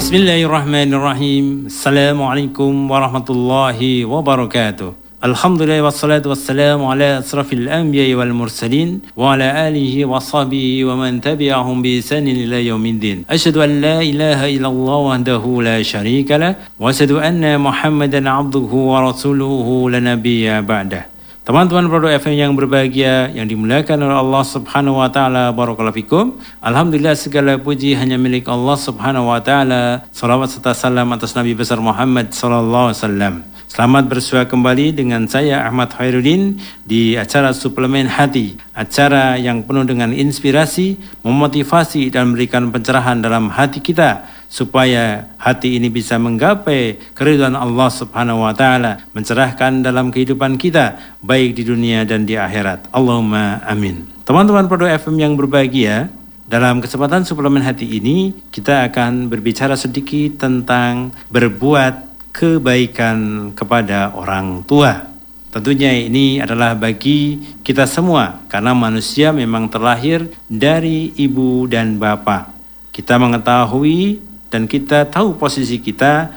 Bismillahirrahmanirrahim. Assalamualaikum warahmatullahi wabarakatuh. Alhamdulillah wassalatu wassalamu ala asrafil anbiya'i wal mursalin wa ala alihi wa sahbihi wa man tabi'ahum bi ihsanin ila yaumiddin. Asyhadu an la ilaha illallah wahdahu la syarika lah wa asyhadu anna Muhammadan abduhu wa rasuluhu la nabiyya ba'dah. Teman-teman Produk FM yang berbahagia, yang dimuliakan oleh Allah Subhanahu wa taala, barakallahu fikum. Alhamdulillah, segala puji hanya milik Allah Subhanahu wa taala. Salawat serta salam atas Nabi besar Muhammad sallallahu alaihi wasallam. Selamat bersua kembali dengan saya Ahmad Khairuddin di acara Suplemen Hati, acara yang penuh dengan inspirasi, memotivasi dan memberikan pencerahan dalam hati kita supaya hati ini bisa menggapai keridhaan Allah Subhanahu wa taala, mencerahkan dalam kehidupan kita baik di dunia dan di akhirat. Allahumma amin. Teman-teman Produk FM yang berbahagia, dalam kesempatan Suplemen Hati ini kita akan berbicara sedikit tentang berbuat kebaikan kepada orang tua. Tentunya ini adalah bagi kita semua, karena manusia memang terlahir dari ibu dan bapak. Kita mengetahui dan kita tahu posisi kita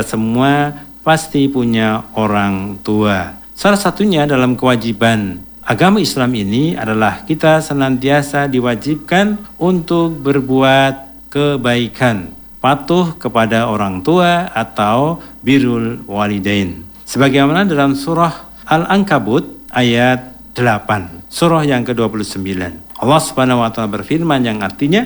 semua pasti punya orang tua. Salah satunya dalam kewajiban agama Islam ini adalah kita senantiasa diwajibkan untuk berbuat kebaikan, patuh kepada orang tua atau birrul walidain. Sebagaimana dalam surah Al-Ankabut ayat 8, surah yang ke-29. Allah Subhanahu wa taala berfirman yang artinya,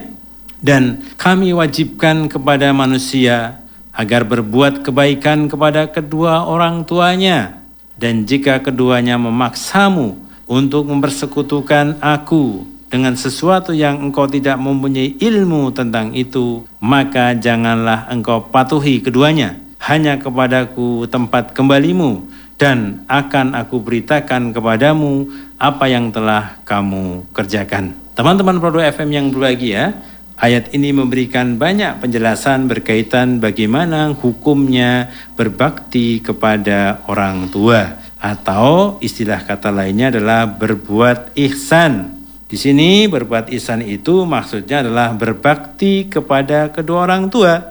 dan kami wajibkan kepada manusia agar berbuat kebaikan kepada kedua orang tuanya, dan jika keduanya memaksamu untuk mempersekutukan aku dengan sesuatu yang engkau tidak mempunyai ilmu tentang itu, maka janganlah engkau patuhi keduanya. Hanya kepadaku tempat kembalimu, dan akan aku beritakan kepadamu apa yang telah kamu kerjakan. Teman-teman Produk FM yang berbahagia, ayat ini memberikan banyak penjelasan berkaitan bagaimana hukumnya berbakti kepada orang tua, atau istilah kata lainnya adalah berbuat ihsan. Di sini berbuat ihsan itu maksudnya adalah berbakti kepada kedua orang tua,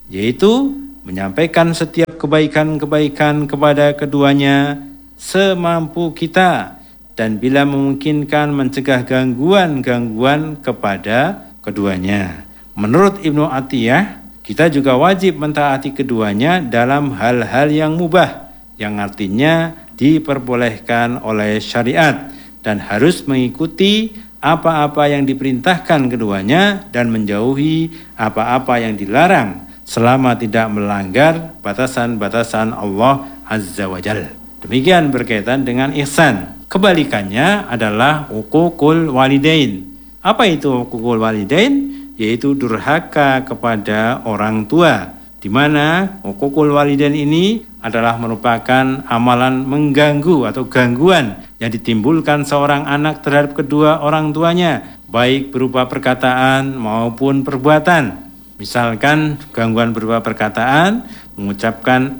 yaitu menyampaikan setiap kebaikan-kebaikan kepada keduanya semampu kita, dan bila memungkinkan mencegah gangguan-gangguan kepada keduanya. Menurut Ibnu Atiyah, kita juga wajib mentaati keduanya dalam hal-hal yang mubah, yang artinya diperbolehkan oleh syariat, dan harus mengikuti apa-apa yang diperintahkan keduanya dan menjauhi apa-apa yang dilarang, selama tidak melanggar batasan-batasan Allah Azza wa Jalla. Demikian berkaitan dengan ihsan. Kebalikannya adalah uququl walidain. Apa itu uququl walidain? Yaitu durhaka kepada orang tua, di mana uququl walidain ini adalah merupakan amalan mengganggu atau gangguan yang ditimbulkan seorang anak terhadap kedua orang tuanya, baik berupa perkataan maupun perbuatan. Misalkan gangguan berupa perkataan, mengucapkan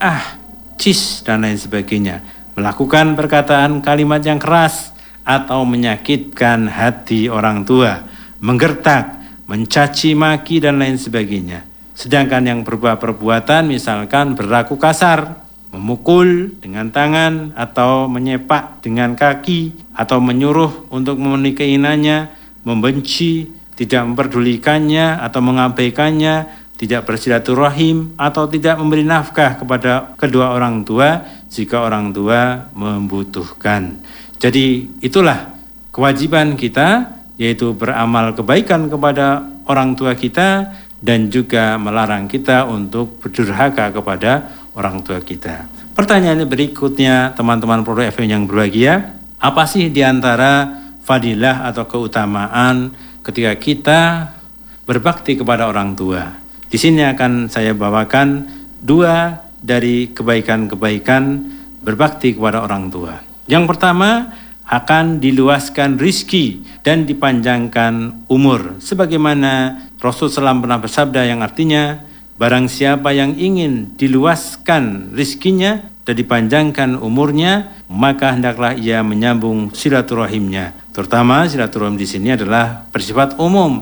cis dan lain sebagainya, melakukan perkataan kalimat yang keras atau menyakitkan hati orang tua, menggertak, mencaci maki dan lain sebagainya. Sedangkan yang berupa perbuatan, misalkan berlaku kasar, memukul dengan tangan atau menyepak dengan kaki, atau menyuruh untuk memenuhi keinginannya, membenci, tidak memperdulikannya atau mengabaikannya, tidak bersilaturahim, atau tidak memberi nafkah kepada kedua orang tua jika orang tua membutuhkan. Jadi itulah kewajiban kita, yaitu beramal kebaikan kepada orang tua kita, dan juga melarang kita untuk berdurhaka kepada orang tua kita. Pertanyaan berikutnya, teman-teman Produk FM yang berbahagia, apa sih diantara fadilah atau keutamaan ketika kita berbakti kepada orang tua? Di sini akan saya bawakan dua dari kebaikan-kebaikan berbakti kepada orang tua. Yang pertama, akan diluaskan rizki dan dipanjangkan umur. Sebagaimana Rasulullah SAW pernah bersabda yang artinya, barang siapa yang ingin diluaskan rizkinya dan dipanjangkan umurnya, maka hendaklah ia menyambung silaturahimnya. Terutama silaturahim di sini adalah bersifat umum,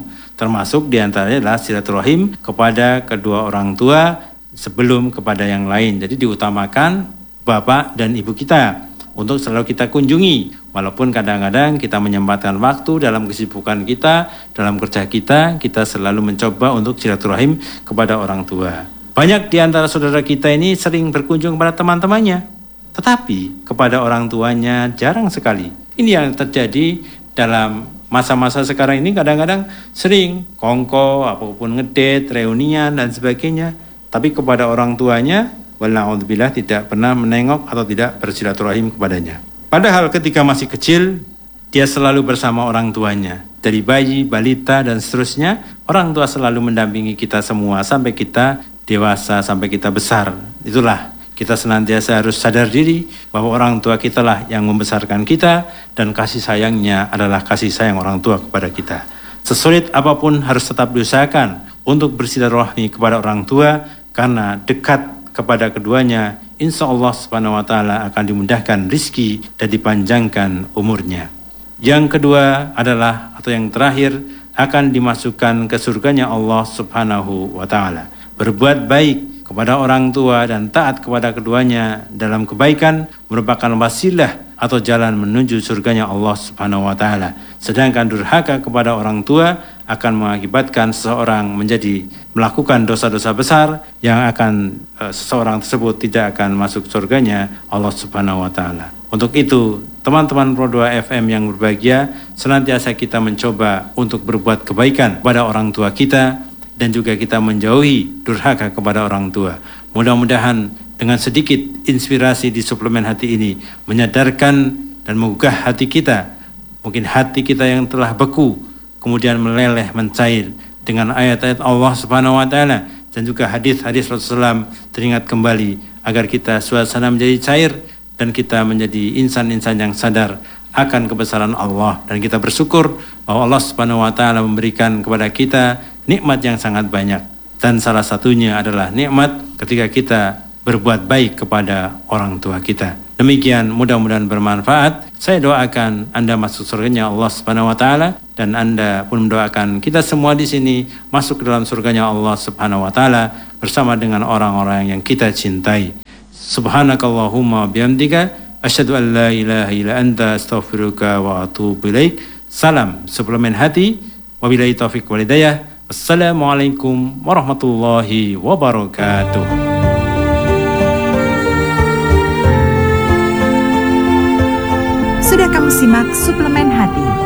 Termasuk diantaranya adalah silaturahim kepada kedua orang tua sebelum kepada yang lain. Jadi diutamakan bapak dan ibu kita untuk selalu kita kunjungi. Walaupun kadang-kadang kita menyempatkan waktu dalam kesibukan kita, dalam kerja kita selalu mencoba untuk silaturahim kepada orang tua. Banyak di antara saudara kita ini sering berkunjung kepada teman-temannya, tetapi kepada orang tuanya jarang sekali. Ini yang terjadi dalam masa-masa sekarang ini, kadang-kadang sering kongko, apapun ngedate, reunian dan sebagainya. Tapi kepada orang tuanya, wala'udzubillah, tidak pernah menengok atau tidak bersilaturahim kepadanya. Padahal ketika masih kecil, dia selalu bersama orang tuanya. Dari bayi, balita, dan seterusnya, orang tua selalu mendampingi kita semua sampai kita dewasa, sampai kita besar. Itulah, kita senantiasa harus sadar diri bahwa orang tua kita lah yang membesarkan kita, dan kasih sayangnya adalah kasih sayang orang tua kepada kita. Sesulit apapun harus tetap diusahakan untuk bersilaturahmi kepada orang tua, karena dekat kepada keduanya, insya Allah Subhanahu wa Ta'ala akan dimudahkan rizki dan dipanjangkan umurnya. Yang kedua adalah, atau yang terakhir, akan dimasukkan ke surganya Allah Subhanahu wa Ta'ala. Berbuat baik kepada orang tua dan taat kepada keduanya dalam kebaikan merupakan wasilah atau jalan menuju surganya Allah Subhanahu wa Ta'ala. Sedangkan durhaka kepada orang tua akan mengakibatkan seseorang menjadi melakukan dosa-dosa besar yang akan seseorang tersebut tidak akan masuk surganya Allah Subhanahu wa Ta'ala. Untuk itu, teman-teman Pro 2 FM yang berbahagia, senantiasa kita mencoba untuk berbuat kebaikan kepada orang tua kita dan juga kita menjauhi durhaka kepada orang tua. Mudah-mudahan dengan sedikit inspirasi di suplemen hati ini menyadarkan dan menggugah hati kita, mungkin hati kita yang telah beku kemudian meleleh, mencair dengan ayat-ayat Allah Subhanahu wa Ta'ala dan juga hadis-hadis Rasulullah teringat kembali, agar kita suasana menjadi cair dan kita menjadi insan-insan yang sadar akan kebesaran Allah, dan kita bersyukur bahwa Allah Subhanahu wa Ta'ala memberikan kepada kita nikmat yang sangat banyak, dan salah satunya adalah nikmat ketika kita berbuat baik kepada orang tua kita. Demikian, mudah-mudahan bermanfaat. Saya doakan Anda masuk surganya Allah Subhanahu wa Ta'ala, dan Anda pun mendoakan kita semua di sini masuk ke dalam surganya Allah Subhanahu wa Ta'ala bersama dengan orang-orang yang kita cintai. Subhanakallahumma bihamdika asyhadu an la ilaha illa anta astaghfiruka wa atubu ilaik. Salam suplemen hati. Wabillahi taufiq wal hidayah. Wassalamualaikum warahmatullahi wabarakatuh. Sudah kamu simak suplemen hati